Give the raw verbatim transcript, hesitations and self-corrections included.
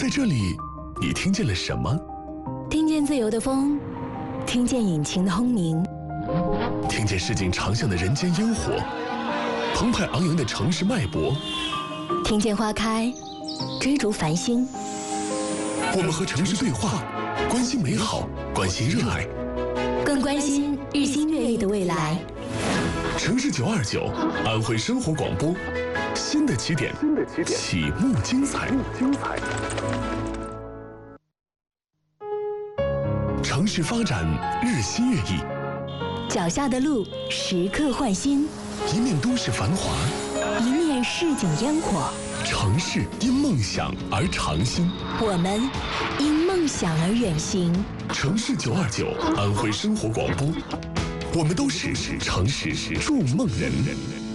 在这里，你听见了什么？ 听见自由的风，听见引擎的轰鸣， 听见市井长巷的人间烟火，澎湃昂扬的城市脉搏， 听见花开，追逐繁星。 我们和城市对话，关心美好，关心热爱， 更关心日新月异的未来。 城市九二九，安徽生活广播，新的起点，启幕精彩。城市发展日新月异， 脚下的路时刻焕新， 一面都市繁华， 一面市井烟火。 城市因梦想而长新， 我们因梦想而远行。 城市九二九，安徽生活广播，我们都是城市筑梦人。